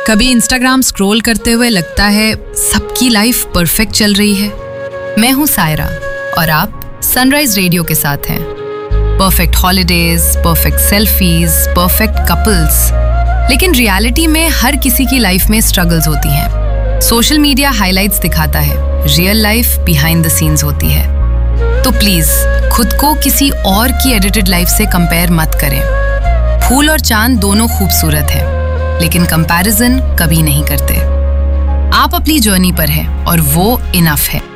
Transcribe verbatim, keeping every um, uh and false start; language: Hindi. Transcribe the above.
कभी इंस्टाग्राम स्क्रॉल करते हुए लगता है सबकी लाइफ परफेक्ट चल रही है। मैं हूं सायरा और आप सनराइज रेडियो के साथ हैं। Perfect holidays, perfect selfies, perfect couples, लेकिन रियलिटी में हर किसी की लाइफ में स्ट्रगल्स होती हैं। सोशल मीडिया हाइलाइट्स दिखाता है, real life behind the scenes होती है। तो प्लीज खुद को किसी और की एडिटेड लाइफ से कंपेयर मत करें। फूल और चांद दोनों खूबसूरत हैं, लेकिन कंपैरिजन कभी नहीं करते। आप अपनी जर्नी पर हैं और वो इनफ है।